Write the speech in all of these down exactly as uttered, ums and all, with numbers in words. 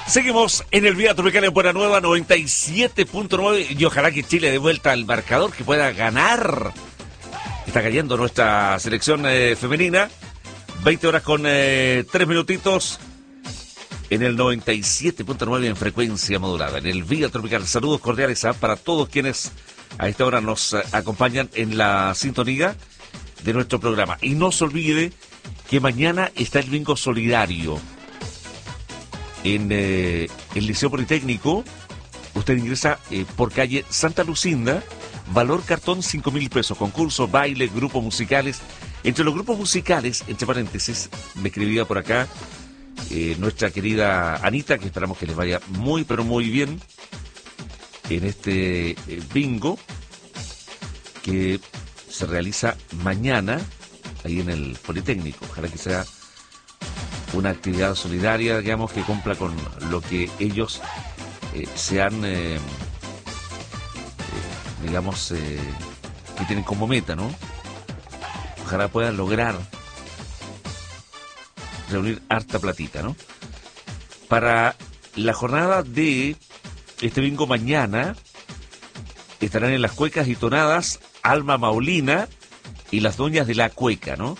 Seguimos en el Vía Tropical en Buena Nueva noventa y siete punto nueve y ojalá que Chile dé vuelta al marcador, que pueda ganar. Está cayendo nuestra selección eh, femenina. veinte horas con eh, tres minutitos en el noventa y siete punto nueve en frecuencia modulada. En el Vía Tropical. Saludos cordiales ¿eh? para todos quienes a esta hora nos eh, acompañan en la sintonía de nuestro programa. Y no se olvide que mañana está el bingo solidario. En eh, el Liceo Politécnico, usted ingresa eh, por calle Santa Lucinda, valor cartón cinco mil pesos, concurso, baile, grupos musicales. Entre los grupos musicales, entre paréntesis, me escribía por acá eh, nuestra querida Anita, que esperamos que les vaya muy, pero muy bien en este eh, bingo que se realiza mañana ahí en el Politécnico. Ojalá que sea una actividad solidaria, digamos, que cumpla con lo que ellos eh, se han, eh, eh, digamos, eh, que tienen como meta, ¿no? Ojalá puedan lograr reunir harta platita, ¿no? Para la jornada de este bingo mañana estarán en las cuecas y tonadas Alma Maulina y las doñas de la cueca, ¿no?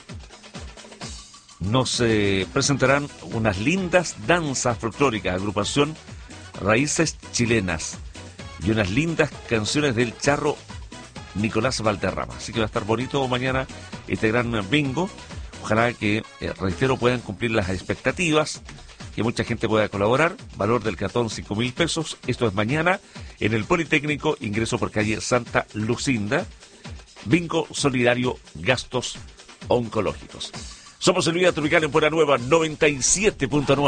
Nos eh, presentarán unas lindas danzas folclóricas, agrupación Raíces Chilenas y unas lindas canciones del charro Nicolás Valderrama. Así que va a estar bonito mañana este gran bingo. Ojalá que, eh, reitero, puedan cumplir las expectativas, que mucha gente pueda colaborar. Valor del cartón cinco mil pesos. Esto es mañana en el Politécnico, ingreso por calle Santa Lucinda. Bingo solidario, gastos oncológicos. Somos el Vía Tropical en Buena Nueva noventa y siete punto nueve.